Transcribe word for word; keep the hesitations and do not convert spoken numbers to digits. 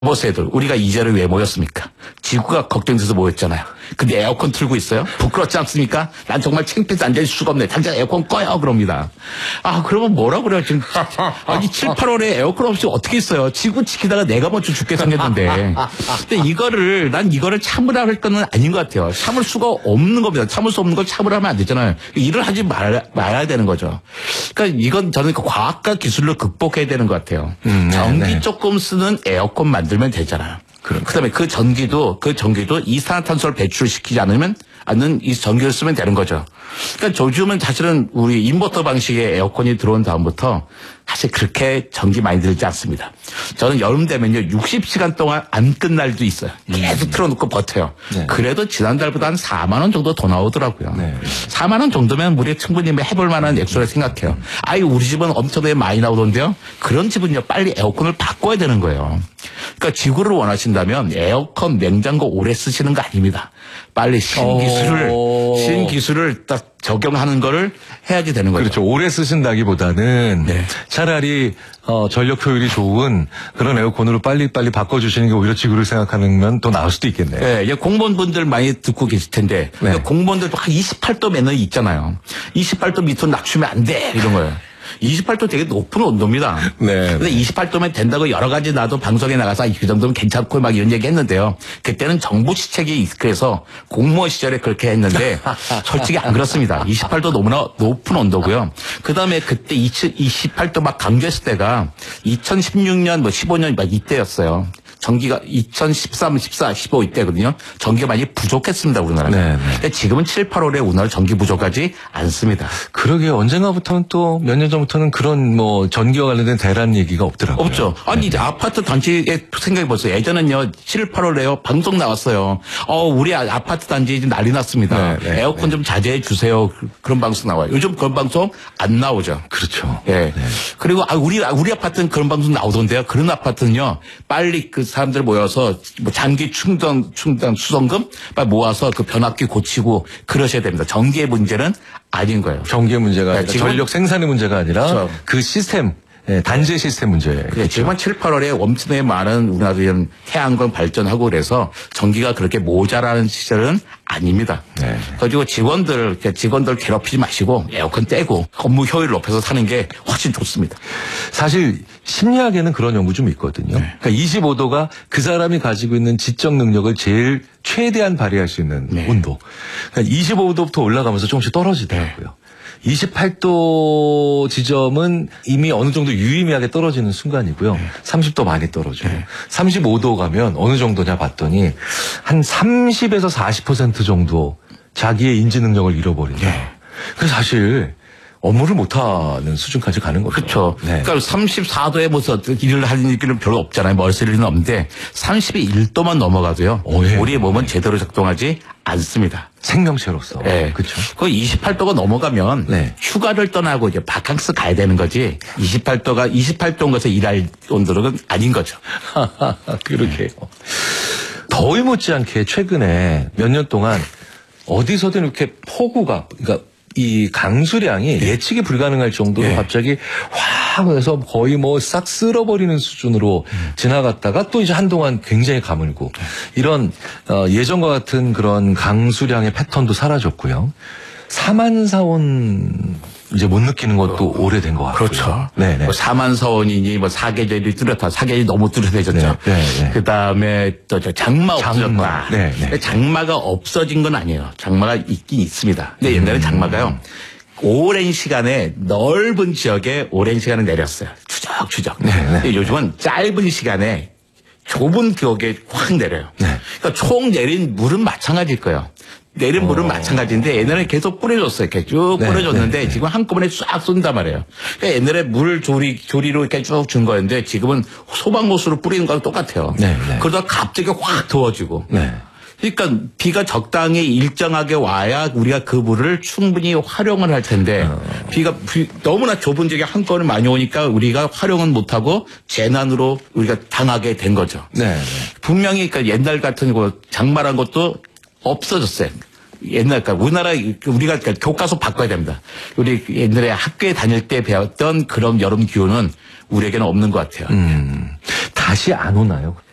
보세들 우리가 이 자리에 왜 모였습니까? 지구가 걱정돼서 모였잖아요. 근데 에어컨 틀고 있어요? 부끄럽지 않습니까? 난 정말 창피해서 앉아있을 수가 없네. 당장 에어컨 꺼요 그럽니다. 아 그러면 뭐라 그래요 지금. 아니 칠, 팔월에 에어컨 없이 어떻게 있어요. 지구 지키다가 내가 먼저 죽게 생겼는데. 근데 이거를 난 이거를 참으라 할 거는 아닌 것 같아요. 참을 수가 없는 겁니다. 참을 수 없는 걸 참으라 하면 안 되잖아요. 일을 하지 말, 말아야 되는 거죠. 그러니까 이건 저는 그 과학과 기술로 극복해야 되는 것 같아요. 음, 네, 전기 네. 조금 쓰는 에어컨 만들면 되잖아요. 그 다음에 그 전기도, 그 전기도 이산화탄소를 배출시키지 않으면, 않는 이 전기를 쓰면 되는 거죠. 그러니까 요즘은 사실은 우리 인버터 방식의 에어컨이 들어온 다음부터 사실 그렇게 전기 많이 들지 않습니다. 저는 여름 되면요, 육십 시간 동안 안 끝 날도 있어요. 계속 음. 틀어놓고 버텨요. 네. 그래도 지난달보다 한 사만 원 정도 더 나오더라고요. 네. 사만 원 정도면 우리 충분히 해볼 만한 액수라 생각해요. 아이, 우리 집은 엄청나게 많이 나오던데요? 그런 집은요, 빨리 에어컨을 바꿔야 되는 거예요. 그러니까 지구를 원하신다면 에어컨, 냉장고 오래 쓰시는 거 아닙니다. 빨리 신기술을, 신기술을 딱 적용하는 거를 해야지 되는 거죠. 그렇죠. 오래 쓰신다기보다는 네. 차라리 어, 전력 효율이 좋은 그런 에어컨으로 빨리빨리 바꿔주시는 게 오히려 지구를 생각하면 더 나을 수도 있겠네요. 네. 이제 공무원분들 많이 듣고 계실 텐데 네. 공무원들도 한 이십팔 도 매너 있잖아요. 이십팔 도 밑으로 낮추면 안 돼 이런 거예요. 이십팔 도 되게 높은 온도입니다. 네. 근데 이십팔 도면 된다고 여러 가지 나도 방송에 나가서 그 정도면 괜찮고 막 이런 얘기 했는데요. 그때는 정부 시책이 그래서 공무원 시절에 그렇게 했는데 솔직히 안 그렇습니다. 이십팔 도 너무나 높은 온도고요. 그 다음에 그때 이십팔 도 막 강조했을 때가 이천십육 년 뭐 십오 년 막 이때였어요. 전기가 이천십삼, 십사, 십오 이때거든요. 전기가 많이 부족했습니다, 우리나라가. 네, 네. 근데 지금은 칠, 팔월에 우리나라 전기 부족하지 않습니다. 그러게요. 언젠가부터는 또 몇 년 전부터는 그런 뭐 전기와 관련된 대란 얘기가 없더라고요. 없죠. 아니, 네. 이제 아파트 단지에 생각해보세요. 예전엔요, 칠, 팔월에요, 방송 나왔어요. 어, 우리 아파트 단지 이제 난리 났습니다. 네, 네, 에어컨 네. 좀 자제해 주세요. 그런 방송 나와요. 요즘 그런 방송 안 나오죠. 그렇죠. 예. 네. 네. 그리고 아, 우리, 우리 아파트는 그런 방송 나오던데요. 그런 아파트는요, 빨리 그 사람들 모여서 뭐 장기 충전, 충전 수선금 모아서 그 변압기 고치고 그러셔야 됩니다. 전기의 문제는 아닌 거예요. 전기의 문제가 아니라 전력 생산의 문제가 아니라 그렇죠. 그 시스템, 네, 단지 시스템 문제예요. 네, 지금 칠, 팔월에 엄청나게 많은 우리나라의 태양광 발전하고 그래서 전기가 그렇게 모자라는 시절은 아닙니다. 네. 그리고 직원들, 직원들 괴롭히지 마시고 에어컨 떼고 업무 효율을 높여서 사는 게 훨씬 좋습니다. 사실 심리학에는 그런 연구 좀 있거든요. 네. 그러니까 이십오 도가 그 사람이 가지고 있는 지적 능력을 제일 최대한 발휘할 수 있는 네. 온도. 그러니까 이십오 도부터 올라가면서 조금씩 떨어지더라고요. 네. 이십팔 도 지점은 이미 어느 정도 유의미하게 떨어지는 순간이고요. 네. 삼십 도 많이 떨어져요. 네. 삼십오 도 가면 어느 정도냐 봤더니 한 삼십에서 사십 퍼센트 정도 자기의 인지 능력을 잃어버린다. 네. 그래서 사실 업무를 못하는 수준까지 가는 거죠. 그렇죠. 네. 그러니까 삼십사 도에 무슨 일을 하는 일은 별로 없잖아요. 머리쓸 일은 없는데 삼십일 도만 넘어가도요. 오, 예. 우리의 몸은 제대로 작동하지 않습니다. 생명체로서. 네. 그렇죠. 그 이십팔 도가 넘어가면 네. 휴가를 떠나고 이제 바캉스 가야 되는 거지. 이십팔 도가 이십팔 도인 것에 일할 온도는 아닌 거죠. 그러게요. 네. 더위 못지않게 최근에 몇 년 동안 어디서든 이렇게 폭우가 그러니까 이 강수량이 네. 예측이 불가능할 정도로 네. 갑자기 확 해서 거의 뭐 싹 쓸어버리는 수준으로 음. 지나갔다가 또 이제 한동안 굉장히 가물고 네. 이런 어 예전과 같은 그런 강수량의 패턴도 사라졌고요. 사만사온 이제 못 느끼는 것도 어, 오래된 것 같고요. 그렇죠. 네네. 뭐 사만사온이니 뭐 사계절이 뚜렷하, 사계절이 너무 뚜렷해졌죠. 네, 네, 네. 그 다음에 또 저 장마 없어졌다. 네, 네. 장마가 없어진 건 아니에요. 장마가 있긴 있습니다. 근데 옛날에 음. 장마가요. 오랜 시간에 넓은 지역에 오랜 시간을 내렸어요. 추적추적. 네, 네. 근데 요즘은 짧은 시간에 좁은 지역에 확 내려요. 네. 그러니까 총 내린 물은 마찬가지일 거예요. 내린 물은 오. 마찬가지인데 옛날에 계속 뿌려줬어요. 이렇게 쭉 네, 뿌려줬는데 네, 네. 지금 한꺼번에 싹 쏜단 말이에요. 그러니까 옛날에 물 조리, 조리로 이렇게 쭉 준 거였는데 지금은 소방호수로 뿌리는 거랑 똑같아요. 네, 네. 그러다가 갑자기 확 더워지고. 네. 그러니까 비가 적당히 일정하게 와야 우리가 그 물을 충분히 활용을 할 텐데 어. 비가 비, 너무나 좁은 지역에 한꺼번에 많이 오니까 우리가 활용은 못하고 재난으로 우리가 당하게 된 거죠. 네, 네. 분명히 그러니까 옛날 같은 거 장마란 것도 없어졌어요. 옛날, 그러니까 우리나라, 우리가 그러니까 교과서 바꿔야 됩니다. 우리 옛날에 학교에 다닐 때 배웠던 그런 여름 기온은 우리에게는 없는 것 같아요. 음, 다시 안 오나요?